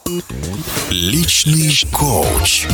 Личный коуч.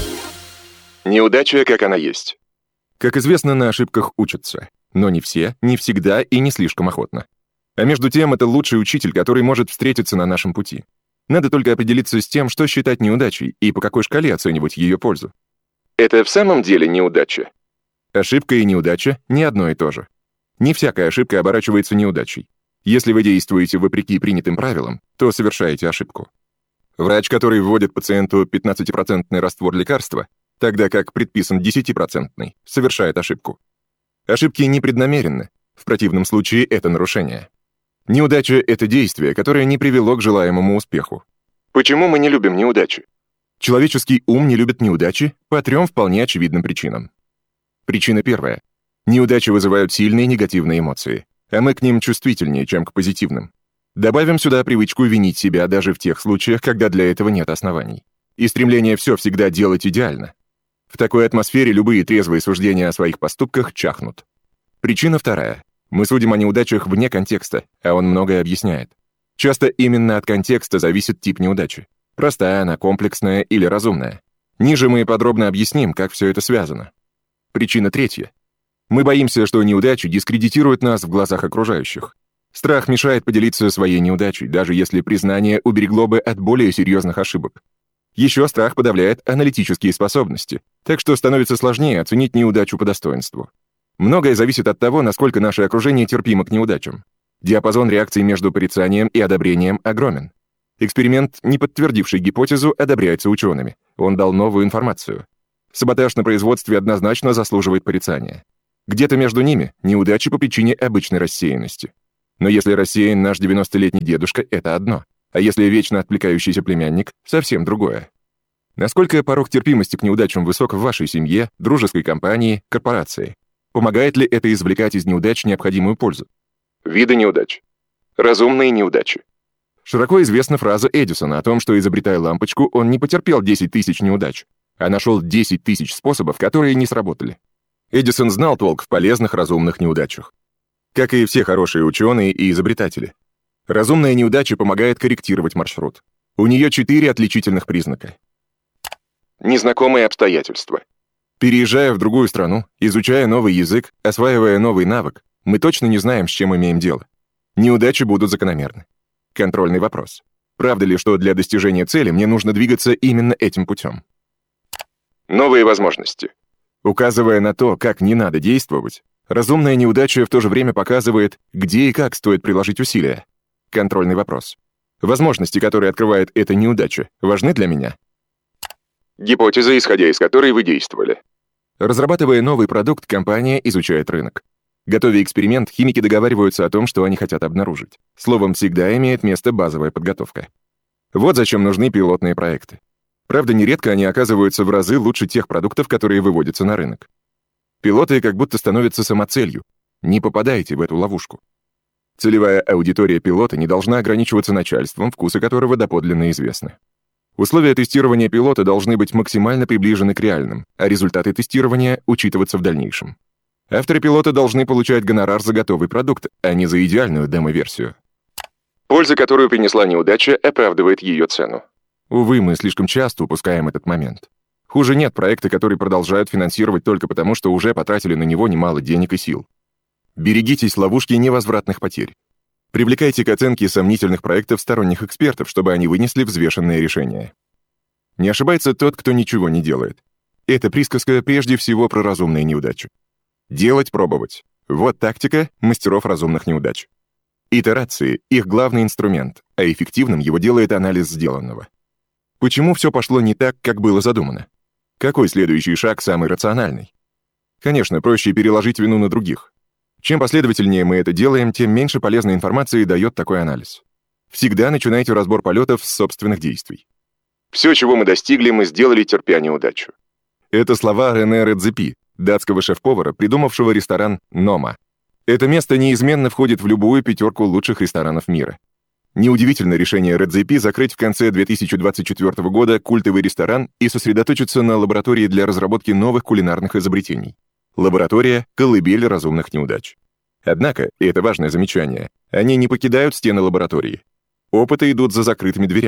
Неудача, как она есть. Как известно, на ошибках учатся. Но не все, не всегда и не слишком охотно. А между тем, это лучший учитель, который может встретиться на нашем пути. Надо только определиться с тем, что считать неудачей и по какой шкале оценивать ее пользу. Это в самом деле неудача? Ошибка и неудача — не одно и то же. Не всякая ошибка оборачивается неудачей. Если вы действуете вопреки принятым правилам, то совершаете ошибку. Врач, который вводит пациенту 15% раствор лекарства, тогда как предписан 10%, совершает ошибку. Ошибки непреднамеренны, в противном случае это нарушение. Неудача — это действие, которое не привело к желаемому успеху. Почему мы не любим неудачи? Человеческий ум не любит неудачи по 3 вполне очевидным причинам. Причина первая. Неудачи вызывают сильные негативные эмоции, а мы к ним чувствительнее, чем к позитивным. Добавим сюда привычку винить себя даже в тех случаях, когда для этого нет оснований. И стремление все всегда делать идеально. В такой атмосфере любые трезвые суждения о своих поступках чахнут. Причина вторая. Мы судим о неудачах вне контекста, а он многое объясняет. Часто именно от контекста зависит тип неудачи. Простая она, комплексная или разумная. Ниже мы подробно объясним, как все это связано. Причина третья. Мы боимся, что неудачи дискредитируют нас в глазах окружающих. Страх мешает поделиться своей неудачей, даже если признание уберегло бы от более серьезных ошибок. Еще страх подавляет аналитические способности, так что становится сложнее оценить неудачу по достоинству. Многое зависит от того, насколько наше окружение терпимо к неудачам. Диапазон реакций между порицанием и одобрением огромен. Эксперимент, не подтвердивший гипотезу, одобряется учеными. Он дал новую информацию. Саботаж на производстве однозначно заслуживает порицания. Где-то между ними неудачи по причине обычной рассеянности. Но если рассеян наш 90-летний дедушка, это одно. А если вечно отвлекающийся племянник, совсем другое. Насколько порог терпимости к неудачам высок в вашей семье, дружеской компании, корпорации? Помогает ли это извлекать из неудач необходимую пользу? Виды неудач. Разумные неудачи. Широко известна фраза Эдисона о том, что, изобретая лампочку, он не потерпел 10 тысяч неудач, а нашел 10 тысяч способов, которые не сработали. Эдисон знал толк в полезных разумных неудачах. Как и все хорошие ученые и изобретатели. Разумная неудача помогает корректировать маршрут. У нее 4 отличительных признака. Незнакомые обстоятельства. Переезжая в другую страну, изучая новый язык, осваивая новый навык, мы точно не знаем, с чем имеем дело. Неудачи будут закономерны. Контрольный вопрос. Правда ли, что для достижения цели мне нужно двигаться именно этим путем? Новые возможности. Указывая на то, как не надо действовать, разумная неудача в то же время показывает, где и как стоит приложить усилия. Контрольный вопрос. Возможности, которые открывает эта неудача, важны для меня? Гипотеза, исходя из которой вы действовали. Разрабатывая новый продукт, компания изучает рынок. Готовя эксперимент, химики договариваются о том, что они хотят обнаружить. Словом, всегда имеет место базовая подготовка. Вот зачем нужны пилотные проекты. Правда, нередко они оказываются в разы лучше тех продуктов, которые выводятся на рынок. Пилоты как будто становятся самоцелью. Не попадайте в эту ловушку. Целевая аудитория пилота не должна ограничиваться начальством, вкусы которого доподлинно известны. Условия тестирования пилота должны быть максимально приближены к реальным, а результаты тестирования учитываться в дальнейшем. Авторы пилота должны получать гонорар за готовый продукт, а не за идеальную демо-версию. Польза, которую принесла неудача, оправдывает ее цену. Увы, мы слишком часто упускаем этот момент. Хуже нет проекта, которые продолжают финансировать только потому, что уже потратили на него немало денег и сил. Берегитесь ловушки невозвратных потерь. Привлекайте к оценке сомнительных проектов сторонних экспертов, чтобы они вынесли взвешенные решения. Не ошибается тот, кто ничего не делает. Эта присказка прежде всего про разумные неудачи. Делать, пробовать. Вот тактика мастеров разумных неудач. Итерации — их главный инструмент, а эффективным его делает анализ сделанного. Почему все пошло не так, как было задумано? Какой следующий шаг самый рациональный? Конечно, проще переложить вину на других. Чем последовательнее мы это делаем, тем меньше полезной информации дает такой анализ. Всегда начинайте разбор полетов с собственных действий. Все, чего мы достигли, мы сделали, терпя неудачу. Это слова Рене Редзепи, датского шеф-повара, придумавшего ресторан «Нома». Это место неизменно входит в любую 5 лучших ресторанов мира. Неудивительно решение Редзепи закрыть в конце 2024 года культовый ресторан и сосредоточиться на лаборатории для разработки новых кулинарных изобретений. Лаборатория — колыбель разумных неудач. Однако, и это важное замечание, они не покидают стены лаборатории. Опыты идут за закрытыми дверями.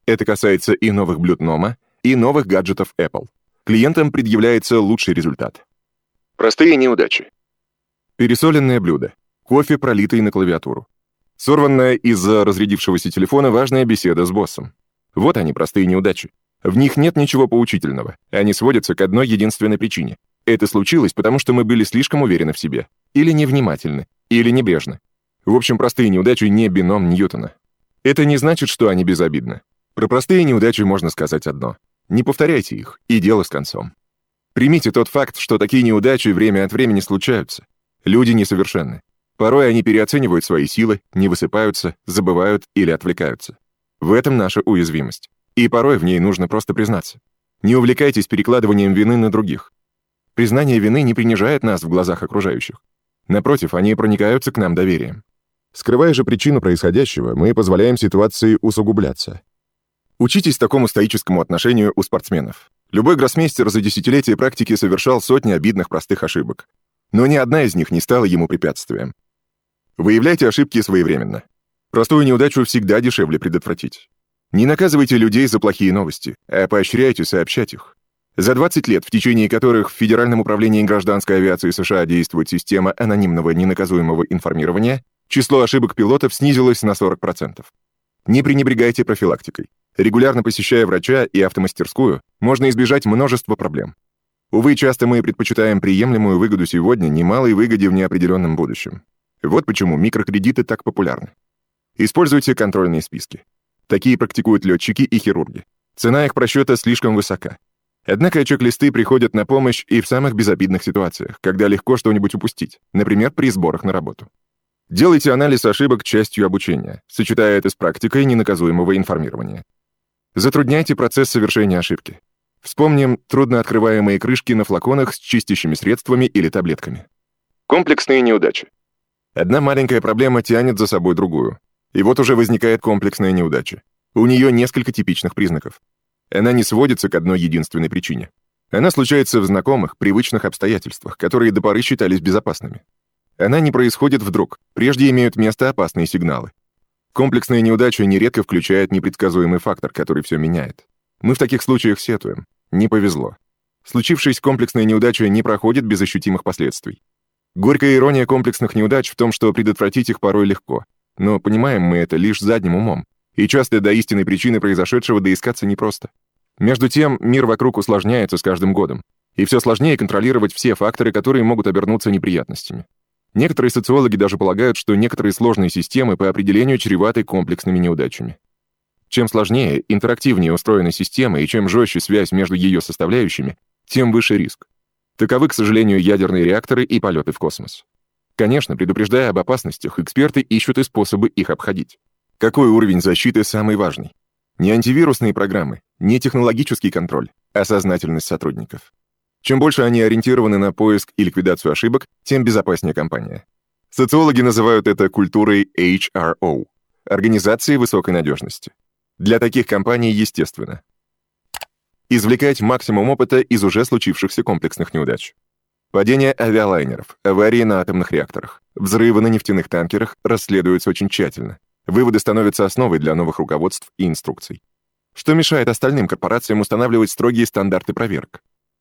Это касается и новых блюд Нома, и новых гаджетов Apple. Клиентам предъявляется лучший результат. Простые неудачи. Пересоленное блюдо. Кофе, пролитый на клавиатуру. Сорванная из-за разрядившегося телефона важная беседа с боссом. Вот они, простые неудачи. В них нет ничего поучительного. Они сводятся к одной единственной причине. Это случилось, потому что мы были слишком уверены в себе. Или невнимательны. Или небрежны. В общем, простые неудачи не бином Ньютона. Это не значит, что они безобидны. Про простые неудачи можно сказать одно. Не повторяйте их, и дело с концом. Примите тот факт, что такие неудачи время от времени случаются. Люди несовершенны. Порой они переоценивают свои силы, не высыпаются, забывают или отвлекаются. В этом наша уязвимость. И порой в ней нужно просто признаться. Не увлекайтесь перекладыванием вины на других. Признание вины не принижает нас в глазах окружающих. Напротив, они проникаются к нам доверием. Скрывая же причину происходящего, мы позволяем ситуации усугубляться. Учитесь такому стоическому отношению у спортсменов. Любой гроссмейстер за десятилетия практики совершал сотни обидных простых ошибок. Но ни одна из них не стала ему препятствием. Выявляйте ошибки своевременно. Простую неудачу всегда дешевле предотвратить. Не наказывайте людей за плохие новости, а поощряйте сообщать их. За 20 лет, в течение которых в Федеральном управлении гражданской авиации США действует система анонимного ненаказуемого информирования, число ошибок пилотов снизилось на 40%. Не пренебрегайте профилактикой. Регулярно посещая врача и автомастерскую, можно избежать множества проблем. Увы, часто мы предпочитаем приемлемую выгоду сегодня немалой выгоде в неопределенном будущем. Вот почему микрокредиты так популярны. Используйте контрольные списки. Такие практикуют летчики и хирурги. Цена их просчета слишком высока. Однако чек-листы приходят на помощь и в самых безобидных ситуациях, когда легко что-нибудь упустить, например, при сборах на работу. Делайте анализ ошибок частью обучения, сочетая это с практикой ненаказуемого информирования. Затрудняйте процесс совершения ошибки. Вспомним труднооткрываемые крышки на флаконах с чистящими средствами или таблетками. Комплексные неудачи. Одна маленькая проблема тянет за собой другую. И вот уже возникает комплексная неудача. У нее несколько типичных признаков. Она не сводится к одной единственной причине. Она случается в знакомых, привычных обстоятельствах, которые до поры считались безопасными. Она не происходит вдруг, прежде имеют место опасные сигналы. Комплексная неудача нередко включает непредсказуемый фактор, который все меняет. Мы в таких случаях сетуем. Не повезло. Случившаяся комплексная неудача не проходит без ощутимых последствий. Горькая ирония комплексных неудач в том, что предотвратить их порой легко. Но понимаем мы это лишь задним умом. И часто до истинной причины произошедшего доискаться непросто. Между тем, мир вокруг усложняется с каждым годом. И все сложнее контролировать все факторы, которые могут обернуться неприятностями. Некоторые социологи даже полагают, что некоторые сложные системы по определению чреваты комплексными неудачами. Чем сложнее, интерактивнее устроена система и чем жестче связь между ее составляющими, тем выше риск. Таковы, к сожалению, ядерные реакторы и полеты в космос. Конечно, предупреждая об опасностях, эксперты ищут и способы их обходить. Какой уровень защиты самый важный? Не антивирусные программы, не технологический контроль, а сознательность сотрудников. Чем больше они ориентированы на поиск и ликвидацию ошибок, тем безопаснее компания. Социологи называют это культурой HRO — организации высокой надежности. Для таких компаний естественно. Извлекать максимум опыта из уже случившихся комплексных неудач. Падение авиалайнеров, аварии на атомных реакторах, взрывы на нефтяных танкерах расследуются очень тщательно. Выводы становятся основой для новых руководств и инструкций. Что мешает остальным корпорациям устанавливать строгие стандарты проверок?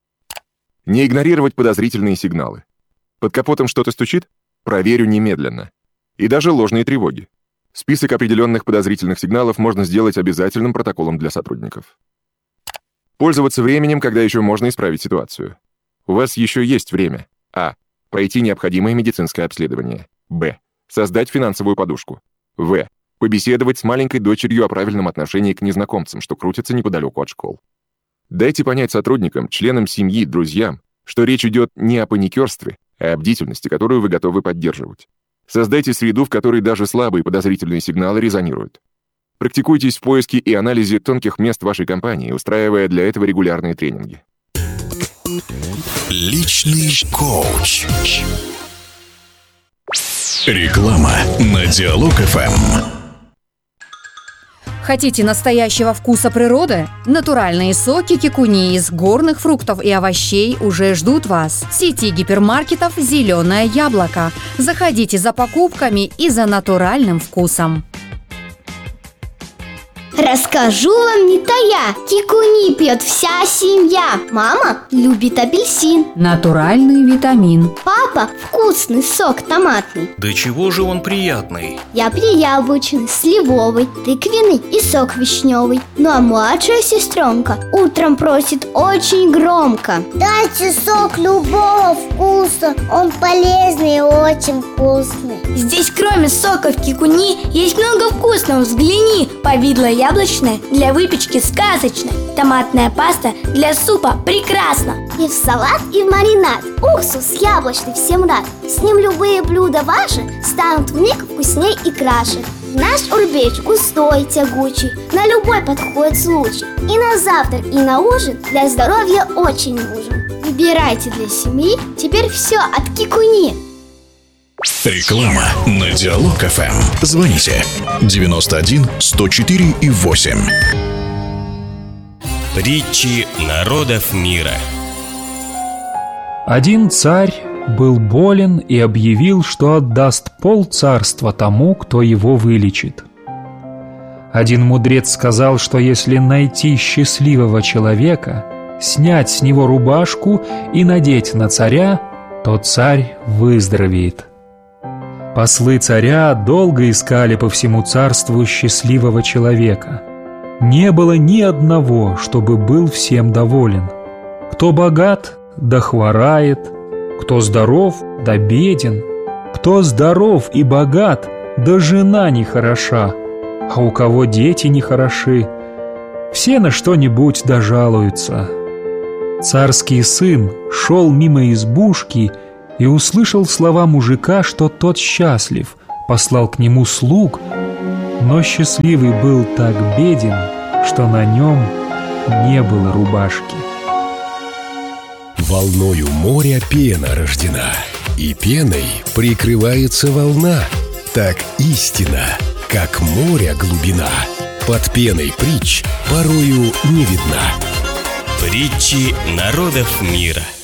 Не игнорировать подозрительные сигналы. Под капотом что-то стучит? Проверю немедленно. И даже ложные тревоги. Список определенных подозрительных сигналов можно сделать обязательным протоколом для сотрудников. Пользоваться временем, когда еще можно исправить ситуацию. У вас еще есть время. А. Пройти необходимое медицинское обследование. Б. Создать финансовую подушку. В. Побеседовать с маленькой дочерью о правильном отношении к незнакомцам, что крутятся неподалеку от школ. Дайте понять сотрудникам, членам семьи, друзьям, что речь идет не о паникерстве, а о бдительности, которую вы готовы поддерживать. Создайте среду, в которой даже слабые подозрительные сигналы резонируют. Практикуйтесь в поиске и анализе тонких мест вашей компании, устраивая для этого регулярные тренинги. Личный коуч. Реклама на Диалог ФМ. Хотите настоящего вкуса природы? Натуральные соки кикуни из горных фруктов и овощей уже ждут вас. В сети гипермаркетов «Зеленое яблоко». Заходите за покупками и за натуральным вкусом. Расскажу вам не тая. Кикуни пьет вся семья. Мама любит апельсин. Натуральный витамин. Папа вкусный сок томатный. Да чего же он приятный? Я яблочный, сливовый, тыквенный и сок вишневый. Ну а младшая сестренка утром просит очень громко: дайте сок любого вкуса, он полезный и очень вкусный. Здесь кроме соков кикуни есть много вкусного. Взгляни: повидло яблочное для выпечки сказочно, томатная паста для супа прекрасно. И в салат, и в маринад уксус яблочный всем рад. С ним любые блюда ваши станут вмиг вкусней и краше. Наш урбеч густой, тягучий, на любой подходит случай. И на завтрак, и на ужин для здоровья очень нужен. Выбирайте для семьи теперь все от Кикуни. Реклама на Диалог ФМ. Звоните 91 104 и 8. Притчи народов мира. Один царь был болен и объявил, что отдаст полцарства тому, кто его вылечит. Один мудрец сказал, что если найти счастливого человека, снять с него рубашку и надеть на царя, то царь выздоровеет. Послы царя долго искали по всему царству счастливого человека. Не было ни одного, чтобы был всем доволен. Кто богат, да хворает, кто здоров, да беден, кто здоров и богат, да жена нехороша, а у кого дети нехороши, все на что-нибудь дожалуются. Царский сын шел мимо избушки и услышал слова мужика, что тот счастлив, послал к нему слуг, но счастливый был так беден, что на нем не было рубашки. Волною моря пена рождена, и пеной прикрывается волна. Так истина, как море глубина, под пеной притч порою не видна. Притчи народов мира.